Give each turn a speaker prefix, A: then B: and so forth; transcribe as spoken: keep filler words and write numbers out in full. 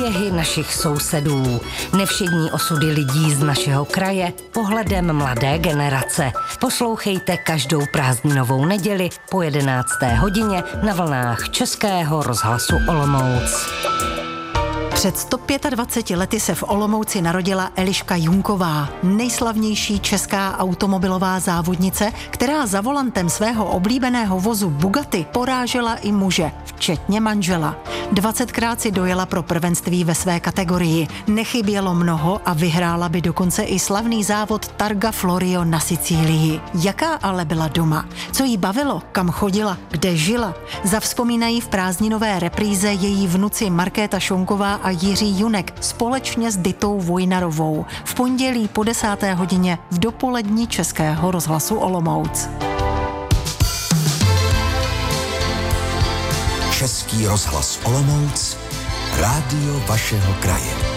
A: Příběhy našich sousedů, nevšední osudy lidí z našeho kraje, pohledem mladé generace. Poslouchejte každou prázdninovou neděli po jedenácté hodině na vlnách Českého rozhlasu Olomouc.
B: Před sto dvaceti pěti lety se v Olomouci narodila Eliška Junková, nejslavnější česká automobilová závodnice, která za volantem svého oblíbeného vozu Bugatti porážela i muže, včetně manžela. dvacetkrát si dojela pro prvenství ve své kategorii. Nechybělo mnoho a vyhrála by dokonce i slavný závod Targa Florio na Sicílii. Jaká ale byla doma? Co jí bavilo? Kam chodila? Kde žila? Zavzpomínají v prázdninové repríze její vnuci Markéta Šonková a Jiří Junek společně s Ditou Vojnarovou v pondělí po desáté hodině v dopolední Českého rozhlasu Olomouc.
C: Český rozhlas Olomouc, rádio vašeho kraje.